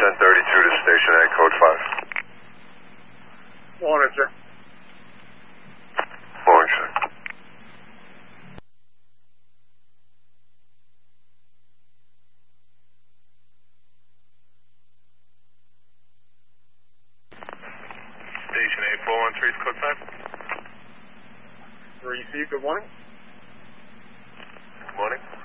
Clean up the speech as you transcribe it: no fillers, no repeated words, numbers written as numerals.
1032 to Station A, code 5. Morning, sir. Morning, sir. Station A, 413 is code 5. Receive, good morning. Good morning.